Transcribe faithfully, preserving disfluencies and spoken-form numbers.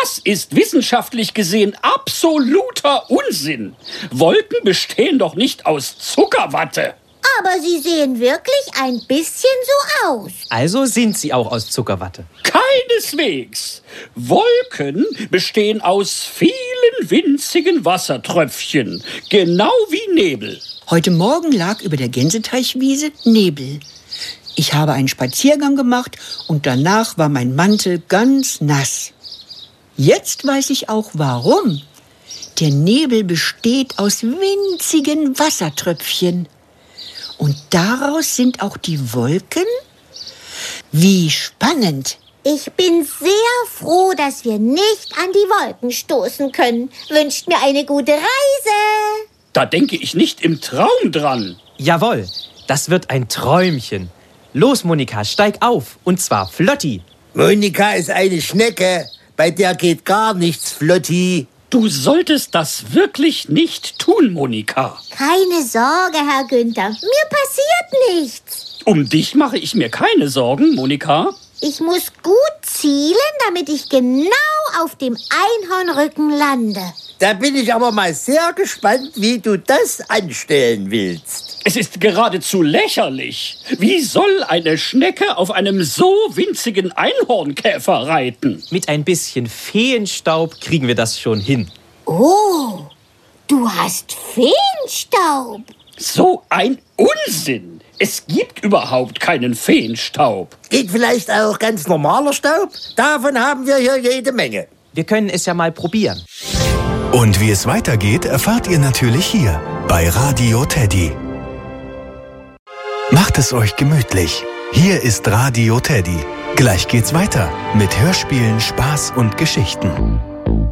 Das ist wissenschaftlich gesehen absoluter Unsinn. Wolken bestehen doch nicht aus Zuckerwatte. Aber sie sehen wirklich ein bisschen so aus. Also sind sie auch aus Zuckerwatte? Keineswegs. Wolken bestehen aus vielen winzigen Wassertröpfchen, genau wie Nebel. Heute Morgen lag über der Gänseteichwiese Nebel. Ich habe einen Spaziergang gemacht und danach war mein Mantel ganz nass. Jetzt weiß ich auch, warum. Der Nebel besteht aus winzigen Wassertröpfchen. Und daraus sind auch die Wolken? Wie spannend! Ich bin sehr froh, dass wir nicht an die Wolken stoßen können. Wünscht mir eine gute Reise. Da denke ich nicht im Traum dran. Jawohl, das wird ein Träumchen. Los, Monika, steig auf. Und zwar flotti. Monika ist eine Schnecke. Bei der geht gar nichts flotti. Du solltest das wirklich nicht tun, Monika. Keine Sorge, Herr Günther. Mir passiert nichts. Um dich mache ich mir keine Sorgen, Monika. Ich muss gut zielen, damit ich genau auf dem Einhornrücken lande. Da bin ich aber mal sehr gespannt, wie du das anstellen willst. Es ist geradezu lächerlich. Wie soll eine Schnecke auf einem so winzigen Einhornkäfer reiten? Mit ein bisschen Feenstaub kriegen wir das schon hin. Oh, du hast Feenstaub. So ein Unsinn. Es gibt überhaupt keinen Feenstaub. Geht vielleicht auch ganz normaler Staub? Davon haben wir hier jede Menge. Wir können es ja mal probieren. Und wie es weitergeht, erfahrt ihr natürlich hier bei Radio Teddy. Macht es euch gemütlich. Hier ist Radio Teddy. Gleich geht's weiter mit Hörspielen, Spaß und Geschichten.